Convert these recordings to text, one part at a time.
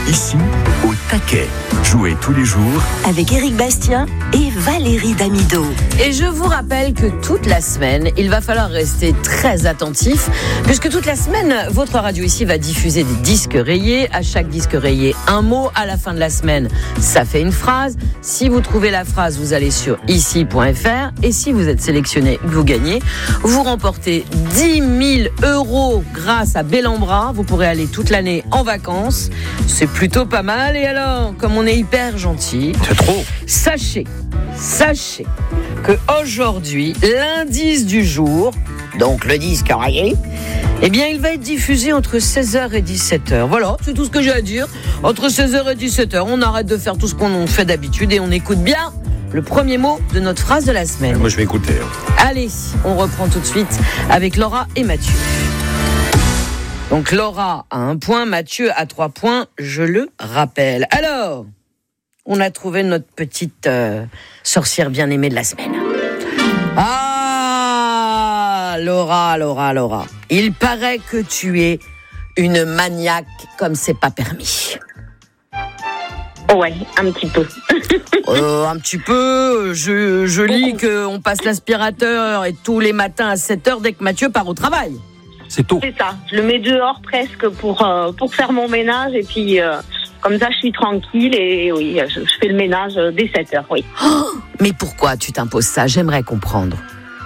Ici, au taquet. Jouez tous les jours avec Éric Bastien et Valérie Damido. Et je vous rappelle que toute la semaine, il va falloir rester très attentif, puisque toute la semaine, votre radio ici va diffuser des disques rayés. À chaque disque rayé, un mot. À la fin de la semaine, ça fait une phrase. Si vous trouvez la phrase, vous allez sur ici.fr. Et si vous êtes sélectionné, vous gagnez. Vous remportez 10 000 € grâce à Bellambra. Vous pourrez aller toute l'année en vacances. C'est plutôt pas mal. Et alors, comme on est hyper gentil, c'est trop. Sachez que aujourd'hui, l'indice du jour, donc le disque rayé, eh bien, il va être diffusé entre 16h et 17h. Voilà, c'est tout ce que j'ai à dire. Entre 16h et 17h, on arrête de faire tout ce qu'on fait d'habitude et on écoute bien le premier mot de notre phrase de la semaine. Moi, je vais écouter. Allez, on reprend tout de suite avec Laura et Mathieu. Donc Laura a 1 point, Mathieu a 3 points, je le rappelle. Alors, on a trouvé notre petite sorcière bien-aimée de la semaine. Ah, Laura. Il paraît que tu es une maniaque comme c'est pas permis. Ouais, un petit peu. Un petit peu, je lis qu'on passe l'aspirateur et tous les matins à 7h dès que Mathieu part au travail. C'est tôt. C'est ça, je le mets dehors presque pour faire mon ménage et puis comme ça je suis tranquille et oui, je fais le ménage dès 7h, oui. Oh, mais pourquoi tu t'imposes ça ? J'aimerais comprendre. Pourquoi ?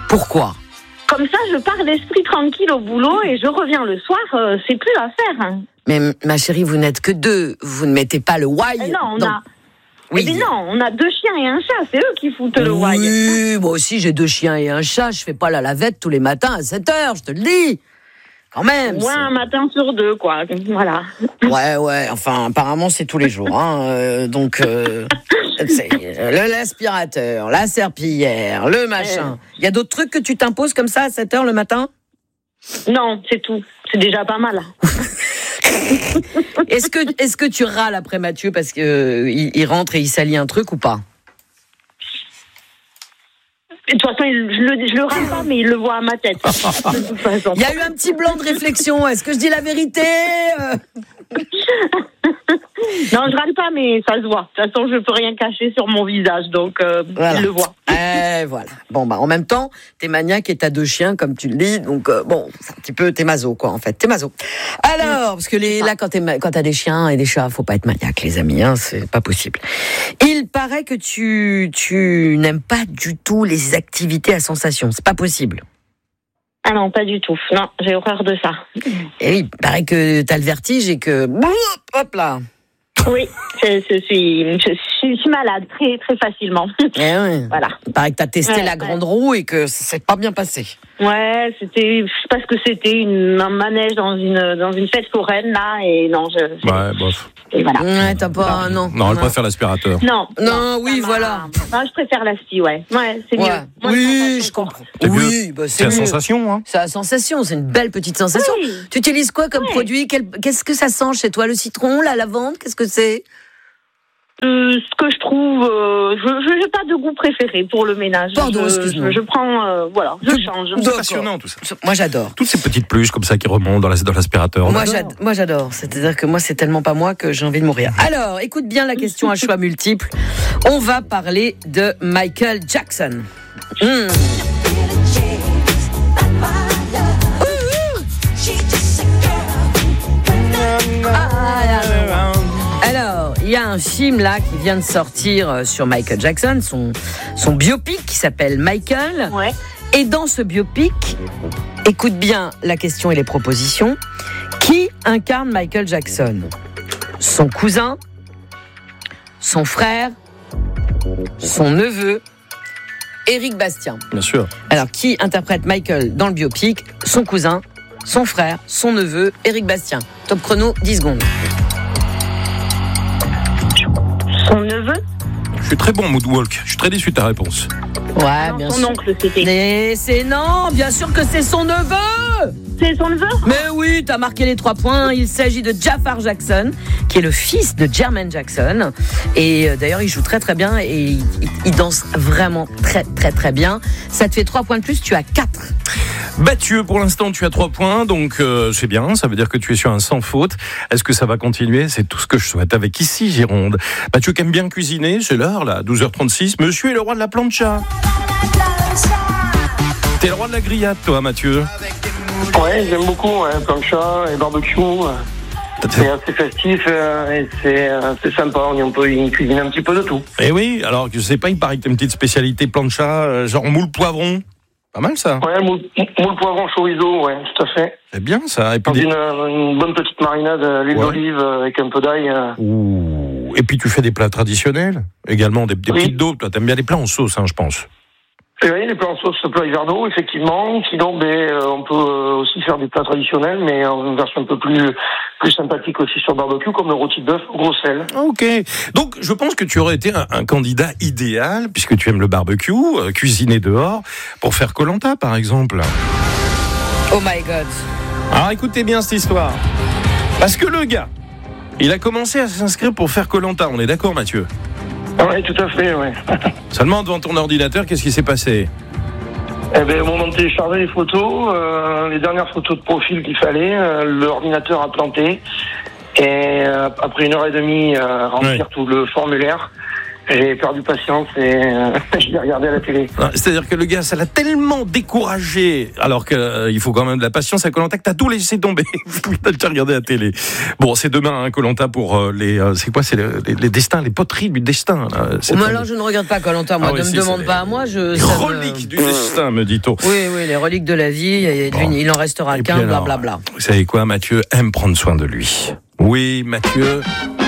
Comme ça je pars l'esprit tranquille au boulot et je reviens le soir, c'est plus à faire. Hein. Mais ma chérie, vous n'êtes que 2, vous ne mettez pas le why. Non, Oui. Mais non, on a 2 chiens et un chat, c'est eux qui foutent le why. Oui, moi aussi j'ai 2 chiens et un chat, je fais pas la lavette tous les matins à 7h, je te le dis. Quand même. Moi, un matin sur 2, quoi. Voilà. Ouais. Enfin, apparemment, c'est tous les jours. Donc, c'est l'aspirateur, la serpillière, le machin. Il y a d'autres trucs que tu t'imposes comme ça à 7h le matin ? Non, c'est tout. C'est déjà pas mal. Est-ce que tu râles après Mathieu parce qu'il rentre et il salit un truc ou pas ? De toute façon, je le râle pas, mais il le voit à ma tête. De toute façon. Il y a eu un petit blanc de réflexion. Est-ce que je dis la vérité ? Non, je râle pas, mais ça se voit. De toute façon, je peux rien cacher sur mon visage, donc voilà. Il le voit. Voilà. Bon, en même temps, t'es maniaque et t'as 2 chiens, comme tu le dis, donc c'est un petit peu, t'es maso, quoi, en fait. T'es maso. Alors, parce que là, quand t'as des chiens et des chats, faut pas être maniaque, les amis, c'est pas possible. Il paraît que tu n'aimes pas du tout les activités à sensation. C'est pas possible. Ah non, pas du tout. Non, j'ai horreur de ça. Et oui, il paraît que t'as le vertige et que... Hop là. Oui, je suis malade très, très facilement. Oui. Voilà. Il paraît que t'as testé la grande roue et que ça s'est pas bien passé. Ouais, c'était parce que c'était un manège dans une fête foraine là et non, Ouais, bof. Et voilà. Ouais, t'as pas Non, elle préfère l'aspirateur. Non, oui, voilà. Non, je préfère l'aspi, ouais. Ouais, c'est mieux. Moi, Oui, je comprends. C'est oui, c'est la sensation, hein. C'est la sensation, c'est une belle petite sensation. Oui. Tu utilises quoi comme produit ? Qu'est-ce que ça sent chez toi ? Le citron, la lavande ? Qu'est-ce que c'est ? Ce que je trouve, je n'ai pas de goût préféré pour le ménage. Pardon, excuse-moi. Je prends, je change. C'est passionnant tout ça. Moi j'adore. Toutes ces petites peluches comme ça qui remontent dans l'aspirateur. Moi j'adore. C'est-à-dire que moi c'est tellement pas moi que j'ai envie de mourir. Alors, écoute bien la question à choix multiples. On va parler de Michael Jackson. Alors, il y a un film là qui vient de sortir sur Michael Jackson, son biopic qui s'appelle Michael. Ouais. Et dans ce biopic, écoute bien la question et les propositions. Qui incarne Michael Jackson ? Son cousin, son frère, son neveu, Éric Bastien. Bien sûr. Alors, qui interprète Michael dans le biopic ? Son cousin, son frère, son neveu, Éric Bastien. Top chrono, 10 secondes. Son neveu ? Je suis très bon Moodwalk. Je suis très déçu de ta réponse. Ouais, non, bien son sûr. oncle, c'était. Mais c'est non, bien sûr que c'est son neveu. C'est son neveu ? Mais oui, t'as marqué les 3 points. Il s'agit de Jafar Jackson, qui est le fils de Jermaine Jackson. Et d'ailleurs, il joue très très bien et il danse vraiment très très très bien. Ça te fait 3 points de plus, tu as 4. Mathieu, pour l'instant, tu as 3 points, donc c'est bien. Ça veut dire que tu es sur un sans faute. Est-ce que ça va continuer ? C'est tout ce que je souhaite avec Ici Gironde. Mathieu qui aime bien cuisiner, c'est l'heure, là, 12h36. Monsieur est le roi de la plancha. T'es le roi de la grillade, toi, Mathieu. Ouais, j'aime beaucoup, plancha et barbecue. C'est assez festif et c'est sympa. On peut y cuisiner un petit peu de tout. Eh oui, alors je sais pas, il paraît que t'as une petite spécialité plancha, genre moule poivron. Pas mal ça. Ouais, moule poivron chorizo, ouais, tout à fait. C'est bien ça. Et puis une bonne petite marinade, l'huile d'olive avec un peu d'ail. Ouh. Et puis tu fais des plats traditionnels également, des petites daubes. Toi, t'aimes bien les plats en sauce, je pense. Oui, les plats en sauce, plats hivernaux, effectivement. Sinon, on peut aussi faire des plats traditionnels, mais en version un peu plus sympathique aussi sur barbecue, comme le rôti de bœuf au gros sel. Ok. Donc, je pense que tu aurais été un candidat idéal, puisque tu aimes le barbecue, cuisiner dehors, pour faire Koh-Lanta, par exemple. Oh my God. Alors, écoutez bien cette histoire. Parce que le gars, il a commencé à s'inscrire pour faire Koh-Lanta. On est d'accord, Mathieu ? Oui, tout à fait, oui. Seulement, devant ton ordinateur, qu'est-ce qui s'est passé ? Au moment de télécharger les photos, les dernières photos de profil qu'il fallait, l'ordinateur a planté. Et après 1h30 à remplir tout le formulaire, j'ai perdu patience et je l'ai regardé à la télé. C'est-à-dire que le gars, ça l'a tellement découragé, alors qu'il faut quand même de la patience à Koh-Lanta, que t'as tout laissé tomber. T'as déjà regardé la télé. Bon, c'est demain, Koh-Lanta pour c'est quoi ? C'est les destins, les poteries du destin. Moi, alors, je ne regarde pas Koh-Lanta. Moi, ne me demande pas à moi. Les reliques du destin, me dit-on. Oui, les reliques de la vie. Il en restera qu'un, blablabla. Vous savez quoi, Mathieu aime prendre soin de lui. Oui, Mathieu.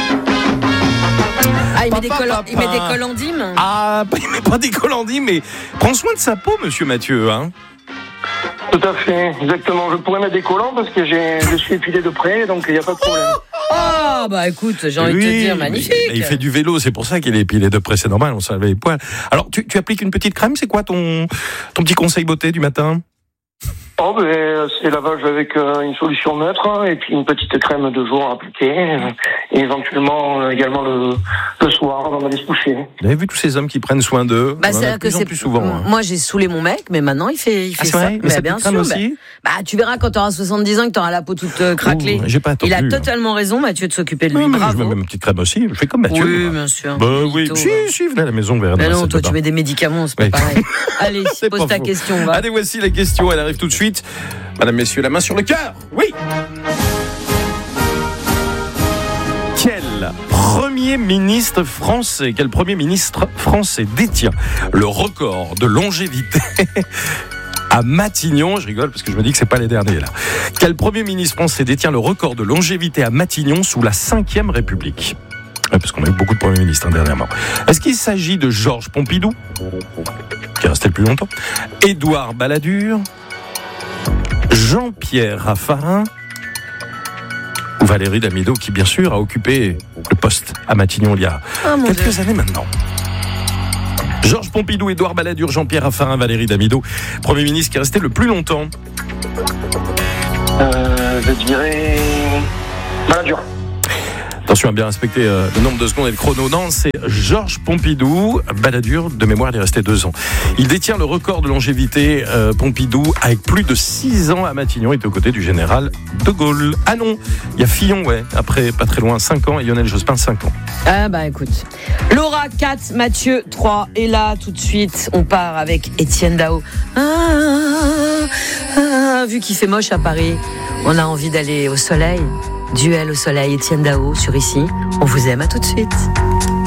Ah, il met des colandimes. Ah, il met pas des colandimes, mais prends soin de sa peau, monsieur Mathieu, hein. Tout à fait, exactement. Je pourrais mettre des collants parce que je suis épilé de près, donc il n'y a pas de problème. Ah, bah écoute, j'ai envie de te dire, magnifique. Il fait du vélo, c'est pour ça qu'il est épilé de près, c'est normal, on s'enlève les poils. Alors, tu appliques une petite crème, c'est quoi ton petit conseil beauté du matin ? C'est lavage avec une solution neutre et puis une petite crème de jour appliquée et éventuellement également le soir avant d'aller se coucher. Vous avez vu tous ces hommes qui prennent soin d'eux ? C'est de plus en plus souvent. Moi j'ai saoulé mon mec, mais maintenant il fait ça. Vrai, mais bien sûr. Aussi tu verras quand tu auras 70 ans que tu auras la peau toute craquelée. J'ai pas attendu. Il a totalement raison, Mathieu, de s'occuper de lui. Bravo. Je mets une petite crème aussi. Je fais comme Mathieu. Oui, bien sûr. Oui, si, venez à la maison. Mais non, toi tu mets des médicaments, c'est pas pareil. Allez, pose ta question. Va. Allez, voici la question. Elle arrive tout de suite. Madame, messieurs, la main sur le cœur. Oui. Quel premier ministre français détient le record de longévité à Matignon? Je rigole parce que je me dis que c'est pas les derniers là. Quel premier ministre français détient le record de longévité à Matignon sous la Ve République? Parce qu'on a eu beaucoup de premiers ministres dernièrement. Est-ce qu'il s'agit de Georges Pompidou, qui est resté le plus longtemps, Édouard Balladur, Jean-Pierre Raffarin ou Valérie Damido, qui bien sûr a occupé le poste à Matignon il y a quelques années maintenant. Georges Pompidou, Édouard Balladur, Jean-Pierre Raffarin, Valérie Damido, Premier ministre qui est resté le plus longtemps. Je dirais Balladur. Attention à bien respecter le nombre de secondes et le chrono. Non, c'est Georges Pompidou. Balladur, de mémoire, il est resté 2 ans. Il détient le record de longévité, Pompidou, avec plus de 6 ans à Matignon. Il était aux côtés du général de Gaulle. Ah non, il y a Fillon, après, pas très loin, 5 ans, et Lionel Jospin, 5 ans. Ah bah écoute. Laura, 4, Mathieu, 3. Et là, tout de suite, on part avec Étienne Dao. Vu qu'il fait moche à Paris, on a envie d'aller au soleil. Duel au soleil, Étienne Dao sur Ici. On vous aime, à tout de suite.